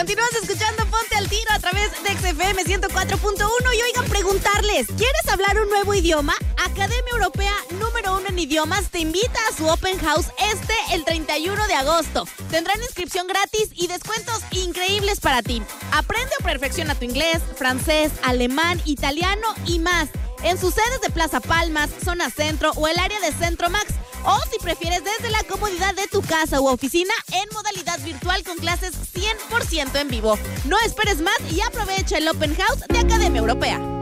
Continúas escuchando Ponte al Tiro a través de XFM 104.1 y oigan, preguntarles, ¿quieres hablar un nuevo idioma? Academia Europea número 1 en idiomas te invita a su Open House el 31 de agosto. Tendrán inscripción gratis y descuentos increíbles para ti. Aprende o perfecciona tu inglés, francés, alemán, italiano y más. En sus sedes de Plaza Palmas, Zona Centro o el área de Centro Max. O si prefieres desde la comodidad de tu casa u oficina en modalidad virtual con clases 100% en vivo. No esperes más y aprovecha el Open House de Academia Europea.